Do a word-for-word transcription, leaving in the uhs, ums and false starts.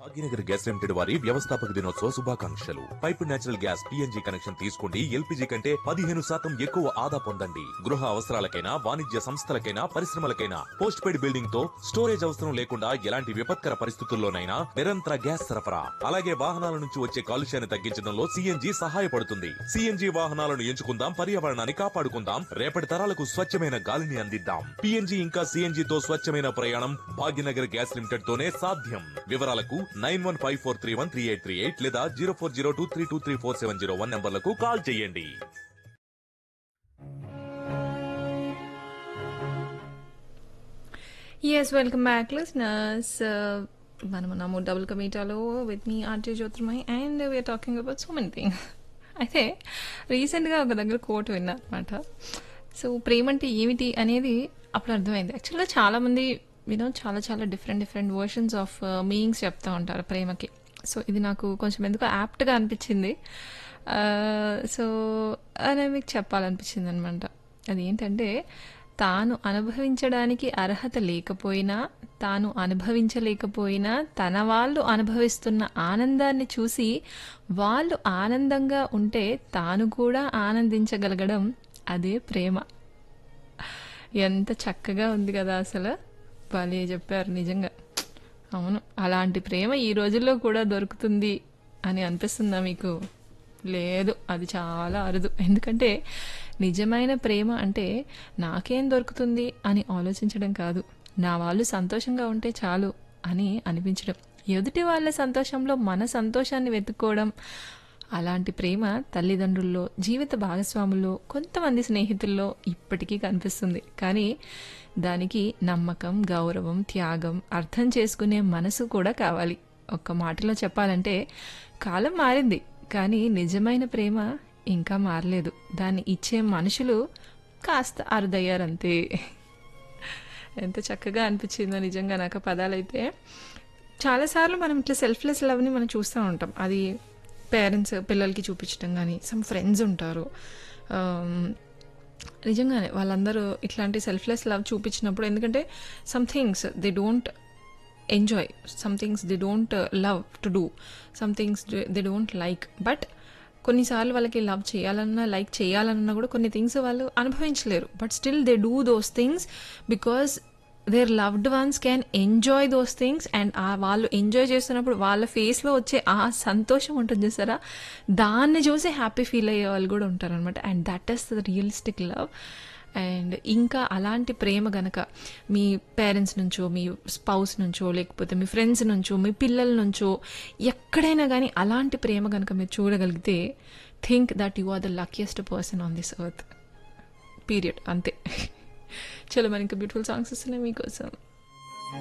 Bhagyanagar gas limited వారి వ్యవస్థాపక దినోత్సవ శుభాకాంక్షలు. Pipe natural gas PNG connection తీసుకోండి. ఎల్పీజీ కంటే పదిహేను శాతం ఎక్కువ ఆదా పొందండి. గృహ అవసరాలకైనా వాణిజ్య సంస్థలకైనా పరిశ్రమలకైనా పోస్ట్ పెయిడ్ బిల్డింగ్ తో స్టోరేజ్ అవసరం లేకుండా ఎలాంటి విపత్కర పరిస్థితుల్లోనైనా నిరంతర గ్యాస్ సరఫరా. అలాగే వాహనాల నుంచి వచ్చే కాలుష్యాన్ని తగ్గించడంలో సిఎన్జీ సహాయపడుతుంది. సిఎన్జీ వాహనాలను ఎంచుకుందాం, పర్యావరణాన్ని కాపాడుకుందాం, రేపటి తరాలకు స్వచ్ఛమైన గాలిని అందిద్దాం. పిఎన్జీ ఇంకా సిఎన్జీ తో స్వచ్ఛమైన ప్రయాణం భాగ్యనగర్ గ్యాస్ లిమిటెడ్ తోనే సాధ్యం. వివరాలకు nine one five four three one three eight three eight లేదా zero four zero two three two three four seven zero one నంబర్లకు call చేయండి. Yes, welcome back, listeners. Uh, మనము నమ్ము double కమీటాలో with me RJ Jyotirmay and we are talking about so many things. అయితే రీసెంట్గా ఒక దగ్గర coat విన్నా అనమాట. సో ప్రేమ అంటే ఏమిటి అనేది అప్పుడు అర్థమైంది. యాక్చువల్గా చాలామంది యూనో చాలా చాలా different different versions of meanings చెప్తూ ఉంటారు ప్రేమకి. సో ఇది నాకు కొంచెం ఎందుకో యాప్ట్గా అనిపించింది. సో అనే మీకు చెప్పాలనిపించింది అనమాట. అదేంటంటే, తాను అనుభవించడానికి అర్హత లేకపోయినా, తాను అనుభవించలేకపోయినా, తన వాళ్ళు అనుభవిస్తున్న ఆనందాన్ని చూసి వాళ్ళు ఆనందంగా ఉంటే తాను కూడా ఆనందించగలగడం, అదే ప్రేమ. ఎంత చక్కగా ఉంది కదా అసలు. భలే చెప్పారు నిజంగా. అవును, అలాంటి ప్రేమ ఈ రోజుల్లో కూడా దొరుకుతుంది అని అనిపిస్తుందా మీకు? లేదు, అది చాలా అరుదు. ఎందుకంటే నిజమైన ప్రేమ అంటే నాకేం దొరుకుతుంది అని ఆలోచించడం కాదు, నా వాళ్ళు సంతోషంగా ఉంటే చాలు అని అనిపించడం, ఎదుటి వాళ్ళ సంతోషంలో మన సంతోషాన్ని వెతుక్కోవడం. అలాంటి ప్రేమ తల్లిదండ్రుల్లో, జీవిత భాగస్వాముల్లో, కొంతమంది స్నేహితుల్లో ఇప్పటికీ కనిపిస్తుంది. కానీ దానికి నమ్మకం, గౌరవం, త్యాగం, అర్థం చేసుకునే మనసు కూడా కావాలి. ఒక్క మాటలో చెప్పాలంటే కాలం మారింది, కానీ నిజమైన ప్రేమ ఇంకా మారలేదు. దాన్ని ఇచ్చే మనుషులు కాస్త అరుదయ్యారంతే. ఎంత చక్కగా అనిపించిందో నిజంగా నాకు పదాలైతే. చాలాసార్లు మనం ఇట్లా సెల్ఫ్లెస్ లవ్ని మనం చూస్తూ ఉంటాం. అది పేరెంట్స్ పిల్లలకి చూపించడం కానీ, సమ్ ఫ్రెండ్స్ ఉంటారు నిజంగానే వాళ్ళందరూ ఇట్లాంటి సెల్ఫ్లెస్ లవ్ చూపించినప్పుడు, ఎందుకంటే some things they don't enjoy, some things they don't love to do, some things they don't like. But కొన్నిసార్లు వాళ్ళకి లవ్ చేయాలన్నా, లైక్ చేయాలన్నా కూడా కొన్ని థింగ్స్ వాళ్ళు అనుభవించలేరు. But still they do those things because there loved ones can enjoy those things. And ఆ వాళ్ళు enjoy చేస్తున్నప్పుడు వాళ్ళ ఫేస్లో వచ్చే ఆ సంతోషం ఉంటుంది చూసారా, దాన్ని చూసి హ్యాపీ ఫీల్ అయ్యే వాళ్ళు కూడా ఉంటారనమాట. And that is the realistic love. And ఇంకా అలాంటి ప్రేమ గనక మీ పేరెంట్స్ నుంచో, మీ స్పౌస్ నుంచో, లేకపోతే మీ ఫ్రెండ్స్ నుంచో, మీ పిల్లల నుంచో, ఎక్కడైనా కానీ అలాంటి ప్రేమ కనుక మీరు చూడగలిగితే, think that you are the luckiest person on this earth. Period. అంతే. చలో, మరి ఇంకా బ్యూటిఫుల్ సాంగ్స్ వస్తున్నాయి మీకోసం.